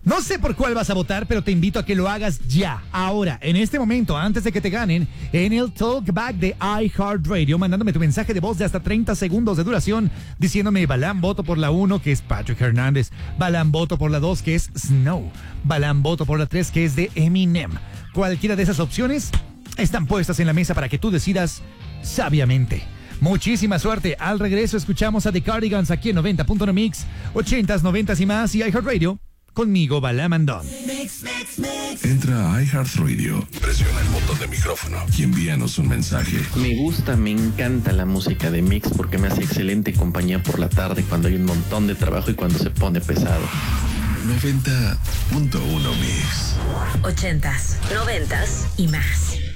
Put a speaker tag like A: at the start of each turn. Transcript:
A: No sé por cuál vas a votar, pero te invito a que lo hagas ya, ahora, en este momento, antes de que te ganen, en el Talkback de iHeartRadio, mandándome tu mensaje de voz de hasta 30 segundos de duración, diciéndome, Balán, voto por la 1, que es Patrick Hernández, Balán, voto por la 2, que es Snow, Balán, voto por la 3, que es de Eminem. Cualquiera de esas opciones están puestas en la mesa para que tú decidas sabiamente. Muchísima suerte. Al regreso escuchamos a The Cardigans aquí en 90.1 Mix, 80s, 90s y más, y iHeartRadio. Conmigo, Balam Andón.
B: Entra a iHeartRadio, presiona el botón de micrófono y envíanos un mensaje.
C: Me encanta la música de Mix porque me hace excelente compañía por la tarde cuando hay un montón de trabajo y cuando se pone pesado.
B: 90.1 Mix.
D: 80s, 90s y más.